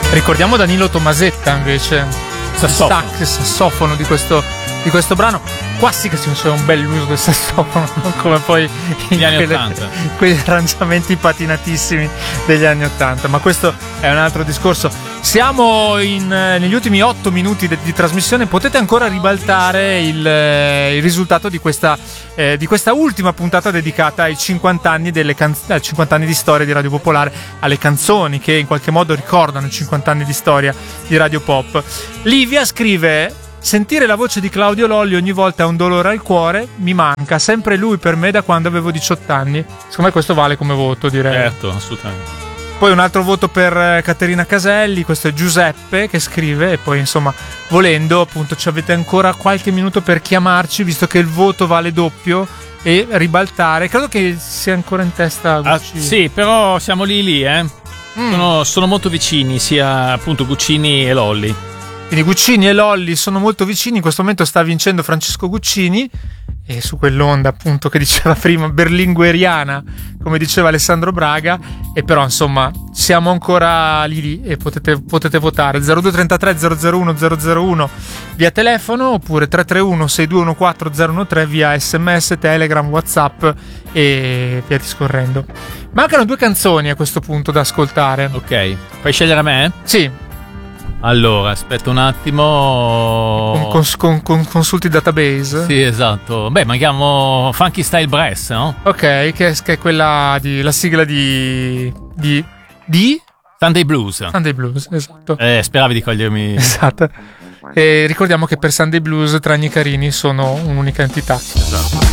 Ricordiamo Danilo Tomasetta invece, sassofono di questo brano. Qua sì che c'è un bel uso del sassofono, non come poi negli anni 80, quegli arrangiamenti patinatissimi degli anni 80, ma questo è un altro discorso. Siamo negli ultimi 8 minuti di trasmissione, potete ancora ribaltare il risultato di questa ultima puntata dedicata ai 50 anni 50 anni di storia di Radio Popolare, alle canzoni che in qualche modo ricordano i 50 anni di storia di Radio Pop. Livia scrive: sentire la voce di Claudio Lolli ogni volta è un dolore al cuore, mi manca sempre lui per me da quando avevo 18 anni. Secondo me questo vale come voto, direi. Certo, assolutamente. Poi un altro voto per Caterina Caselli, questo è Giuseppe che scrive, e poi insomma, volendo appunto ci avete ancora qualche minuto per chiamarci, visto che il voto vale doppio, e ribaltare. Credo che sia ancora in testa Guccini. Sì, però siamo lì sono molto vicini, sia appunto Guccini e Lolli. Quindi Guccini e Lolli sono molto vicini. In questo momento sta vincendo Francesco Guccini, e su quell'onda appunto che diceva prima berlingueriana, come diceva Alessandro Braga. E però insomma siamo ancora lì e potete votare 0233 001 001 via telefono, oppure 331 6214 013 via SMS, Telegram, WhatsApp e via discorrendo. Mancano 2 canzoni a questo punto da ascoltare. Ok, fai scegliere a me? Sì. Allora, aspetta un attimo. Consulti database. Sì, esatto. Beh, manchiamo Funky Style Brass, no? Ok, che è quella la sigla di Sunday Blues. Sunday Blues, esatto. Speravi di cogliermi. Esatto. E ricordiamo che per Sunday Blues Tragni e Carini sono un'unica entità. Esatto.